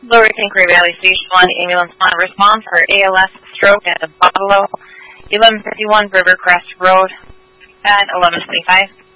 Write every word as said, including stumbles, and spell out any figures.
Lower Saint Croix Valley Station one ambulance on response for A L S stroke at Buffalo, eleven fifty-one Rivercrest Road at eleven twenty-five.